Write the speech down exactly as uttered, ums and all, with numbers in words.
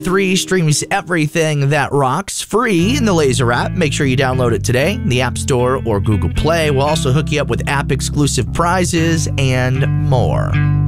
three streams everything that rocks free in the Laser app. Make sure you download it today in the App Store or Google Play. We'll also hook you up with app-exclusive prizes and more.